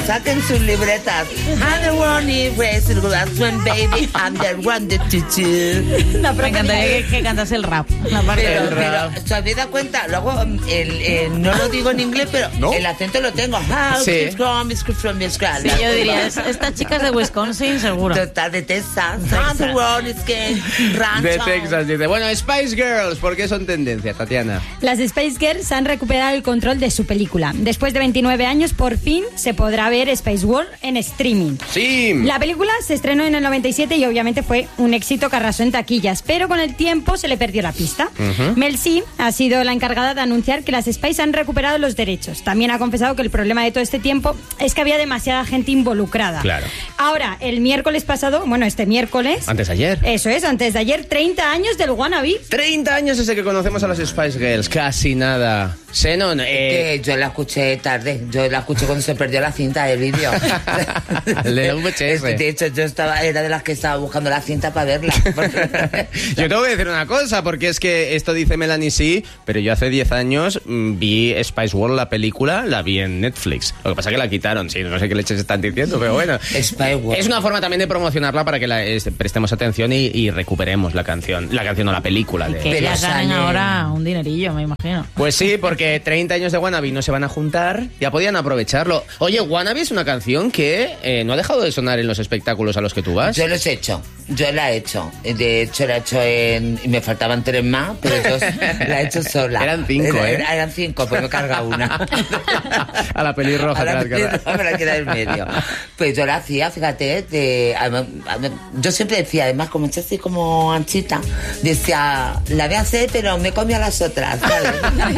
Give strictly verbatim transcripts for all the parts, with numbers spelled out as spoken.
saquen sus libretas. And the one is racing with one baby and the one the tutu. Me encantaría que, que cantase el rap. La parte Pero, del rap. pero, ¿te habéis dado cuenta? Luego, el, el, no lo digo en inglés, pero ¿No? el acento lo tengo. How Sí. is from, is from Israel. Sí, yo diría, es- esta chica es de Wisconsin, seguro. Total, de Texas. And the one is que rancho. De Texas, dice. Bueno, Spice Girls, ¿por qué son tendencia, Tatiana? Las Spice Girls han recuperado el control de su película. Después de veintinueve años, por fin se podrá ver Spice World en streaming. Sí. La película se estrenó en el noventa y siete y obviamente fue un éxito que arrasó en taquillas, pero con el tiempo se le perdió la pista. Mel C ha sido la encargada de anunciar que las Spice han recuperado los derechos. También ha confesado que el problema de todo este tiempo es que había demasiada gente involucrada. Claro. Ahora, el miércoles pasado, bueno, este miércoles... Antes de ayer. Eso es, antes de ayer, treinta años del Wannabe. treinta años desde que conocemos a las Spice Girls, casi nada. Xenon, eh... Que yo la escuché tarde. Yo la escuché cuando se perdió la cinta del vídeo. El de V H S. De hecho, yo estaba, era de las que estaba buscando la cinta para verla. Yo tengo que decir una cosa, porque es que esto dice Melanie C, pero yo hace diez años mmm, vi Spice World, la película, la vi en Netflix. Lo que pasa es que la quitaron, sí, no sé qué leches están diciendo, pero bueno. Spice World. Es una forma también de promocionarla para que la, es, prestemos atención y, y recuperemos la canción, la canción o la película. De... Que Pero ellas ganen salen- ahora un dinerillo, me imagino. Pues sí, porque treinta años de Wannabe no se van a juntar, ya podían aprovecharlo. Oye, Wannabe es una canción que eh, no ha dejado de sonar en los espectáculos a los que tú vas. Yo los he hecho, yo la he hecho. De hecho, la he hecho en... y me faltaban tres más, pero yo la he hecho sola. Eran cinco, Era- ¿eh? era- Eran cinco, pues me carga una. A la pelirroja. A la te la has cargado. pelirroja me la queda en medio. Pues yo la hacía, fíjate, de, a- a- yo siempre decía, además, como es así como anchita, decía, la voy a hacer, pero me comí a las otras, ¿sabes?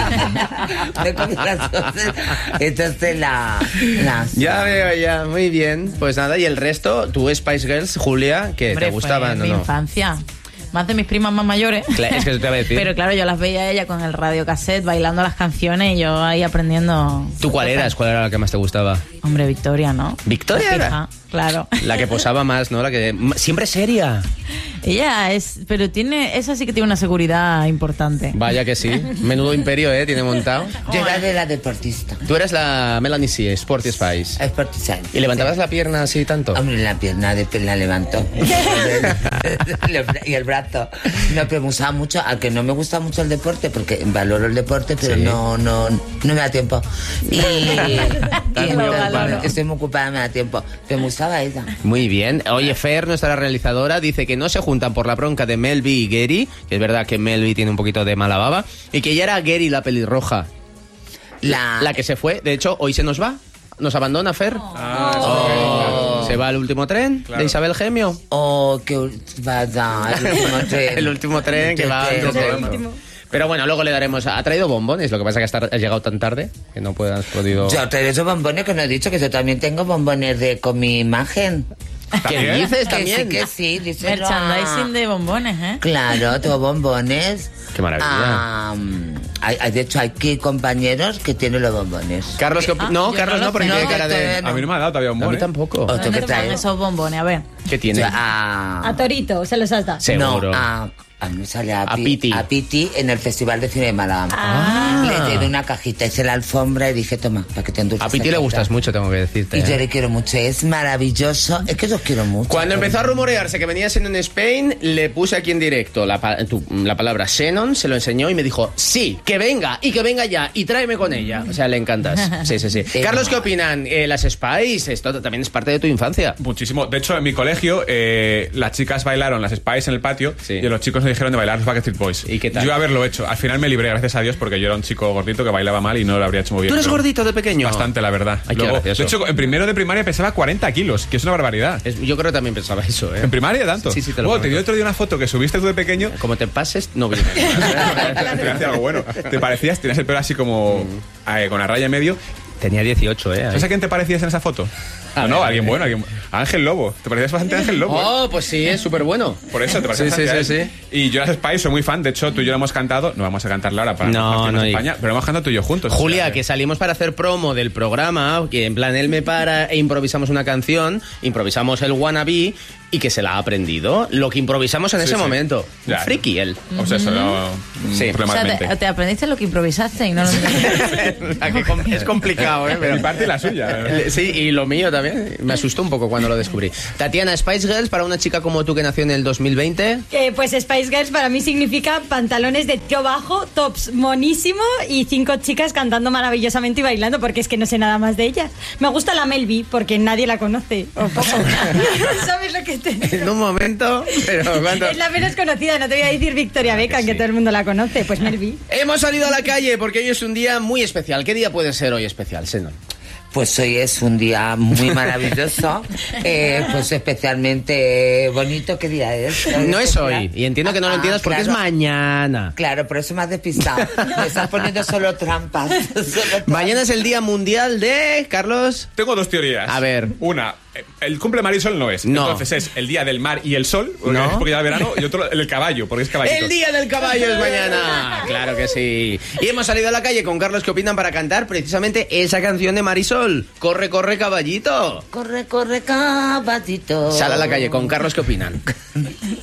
Me comí a las otras. Entonces la... la Ya veo, ya, muy bien. Pues nada, y el resto, tú Spice Girls, Julia, que Hombre, te gustaban fue o mi no. infancia. Más de mis primas más mayores. Claro, es que eso te iba a decir. Pero claro, yo las veía a ella con el radiocassette bailando las canciones y yo ahí aprendiendo. ¿Tú cuál eras? ¿Cuál era la que más te gustaba? Hombre, Victoria, ¿no? ¿Victoria La era? fija, claro. La que posaba más, ¿no? La que siempre seria. Ella es, pero tiene, esa sí que tiene una seguridad importante. Vaya que sí. Menudo imperio, ¿eh? Tiene montado. Yo era de la deportista. Tú eres la Melanie C, Sporty Spice. Sportista. ¿Y levantabas la pierna así tanto? Hombre, la pierna de, la levanto. Y el brazo. No, pero me gustaba mucho, aunque no me gusta mucho el deporte, porque valoro el deporte, pero Sí. no, no, no me da tiempo. Y, y muy ocupada. estoy muy ocupada, me da tiempo. Pero me gustaba ella. Muy bien. Oye, Fer, nuestra realizadora, dice que no se juntan por la bronca de Melvi y Gary, que es verdad que Melvi tiene un poquito de mala baba, y que ya era Gary la pelirroja. La, La que se fue, de hecho, hoy se nos va. Nos abandona, Fer. Oh. Se va al último tren Claro. de Isabel Gemio. Oh, que vaya, el último tren. El último tren que va El antes de- último. Pero bueno, luego le daremos... Ha traído bombones, lo que pasa es que hasta has llegado tan tarde que no puedas podido... Yo traigo esos bombones que no he dicho, que yo también tengo bombones de con mi imagen. ¿Qué ¿También? dices Que también? sí, que sí, díselo a- Merchandising de bombones, ¿eh? Claro, tengo bombones. Qué maravilla. Ah, hay, hay- de hecho, hay que compañeros que tienen los bombones. Carlos, ¿qué opi- Ah, no, yo Carlos no no, lo porque sé. tiene No, cara de... todavía A mí no me ha dado todavía un A mí bono. tampoco. Otro ¿Dónde que te ponen traigo. esos bombones? A ver. ¿Qué tiene? Yo, a, A Torito, se los has dado. Seguro. No, a, a mí me sale a, A Pi- Piti. a Piti en el Festival de Cine de Málaga. Ah. Le llevé una cajita, hice la alfombra y dije, toma, para que te endulces. A Piti le la gustas cara. mucho, tengo que decirte. Y yo ¿eh? le quiero mucho, es maravilloso. Es que los quiero mucho. Cuando empezó a rumorearse que venías en Spain, le puse aquí en directo la, pa- tu- la palabra Xenon, se lo enseñó y me dijo, sí, que venga, y que venga ya, y tráeme con ella. O sea, le encantas. Sí, sí, sí. Sí. Carlos, ¿qué opinan? Eh, las Spice, esto también es parte de tu infancia. Muchísimo. De hecho, en mi colegio, eh, las chicas bailaron las Spice en el patio Sí. y los chicos nos dijeron de bailar los Backstreet Boys. ¿Y qué tal? Yo iba a haberlo hecho. Al final me libré, gracias a Dios, porque yo era un chico gordito que bailaba mal y no lo habría hecho muy bien. ¿Tú eres Pero gordito de pequeño? Bastante, la verdad. Ay, qué Luego, gracioso. de hecho, en primero de primaria pesaba cuarenta kilos, que es una barbaridad. Es- yo creo que también pensaba eso, ¿eh? ¿En primaria tanto? Sí, sí, te lo Oh, te prometo. di otro día una foto que subiste tú de pequeño. Como te pases, no viene. Te hacía algo bueno. Te parecías, tenías el pelo así como eh, con la raya en medio. Tenía dieciocho, ¿eh? ¿Sabes a quién te parecías en esa foto? A no, ver, no, a alguien ver. bueno, alguien a Ángel Lobo. Te parecías bastante a Ángel Lobo. ¿eh? Oh, pues sí, es súper bueno. Por eso te parecías Sí, sí, bastante a sí, él. Y yo las Spice soy muy fan. De hecho, tú y yo lo hemos cantado. No vamos a cantarla ahora para No, no, no, en y- España, pero hemos cantado tú y yo juntos. Julia, O sea, que salimos para hacer promo del programa, que en plan él me para e improvisamos una canción, improvisamos el Wannabe y que se la ha aprendido. Lo que improvisamos en Sí, ese sí. momento. Un Ya. friki él. O sea, eso no. Sí. O sea, te, te aprendiste lo que improvisaste y no lo La que com- es complicado. complicado, ¿eh? Pero... Mi parte y la suya. Sí, y lo mío también. Me asustó un poco cuando lo descubrí. Tatiana, Spice Girls, para una chica como tú que nació en el dos mil veinte. Eh, pues Spice Girls para mí significa pantalones de tío bajo, tops monísimo y cinco chicas cantando maravillosamente y bailando, porque es que no sé nada más de ellas. Me gusta la Mel B porque nadie la conoce, o poco. ¿Sabes lo que te digo? En un momento, pero ¿cuánto? Es la menos conocida, no te voy a decir Victoria Beckham, Sí. que todo el mundo la conoce, pues Mel B. Hemos salido a la calle porque hoy es un día muy especial. ¿Qué día puede ser hoy especial, Senon? Pues hoy es un día muy maravilloso, eh, pues especialmente bonito. ¿Qué día es? No es hoy, y entiendo que no lo Ah, entiendas porque claro. es mañana. Claro, por eso me has despistado. Me estás poniendo solo trampas. Solo trampas. Mañana es el Día Mundial de... Carlos... Tengo dos teorías. A ver. Una, el cumple Marisol no es. No. Entonces es el día del mar y el sol, porque, No. es porque ya es verano, y otro el caballo, porque es caballito. El Día del Caballo es mañana. Claro que sí. Y hemos salido a la calle con Carlos, ¿qué opinan para cantar precisamente esa canción de Marisol? Corre, corre, caballito. Corre, corre, caballito. Sal a la calle con Carlos, ¿qué opinan?